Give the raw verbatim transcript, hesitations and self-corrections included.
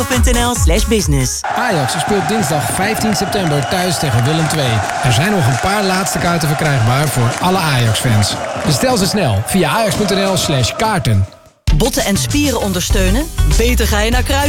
.nl slash business. Ajax speelt dinsdag vijftien september thuis tegen Willem twee. Er zijn nog een paar laatste kaarten verkrijgbaar voor alle Ajax-fans. Bestel ze snel via ajax.nl slash kaarten. Botten en spieren ondersteunen? Beter ga je naar Kruidvat.